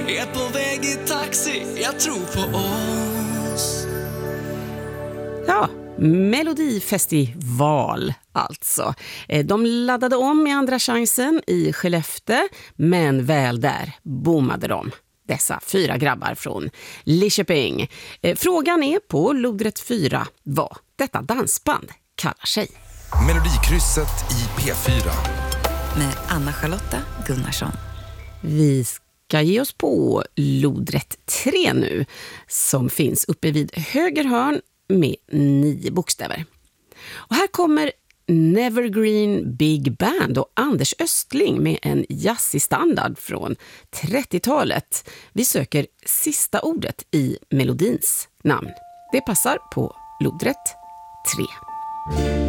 är på väg i taxi, jag tror på oss. Ja, Melodifestival alltså. De laddade om i andra chansen i Skellefteå, men väl där bommade de. Dessa 4 grabbar från Lidköping. Frågan är på lodrätt 4 vad detta dansband kallar sig. Melodikrysset i P4. Med Anna-Charlotta Gunnarsson. Vi ska ge oss på lodrätt 3 nu, som finns uppe vid höger hörn med 9 bokstäver. Och här kommer Nevergreen Big Band och Anders Östling med en jazzig standard från 30-talet. Vi söker sista ordet i melodins namn. Det passar på lodrätt 3.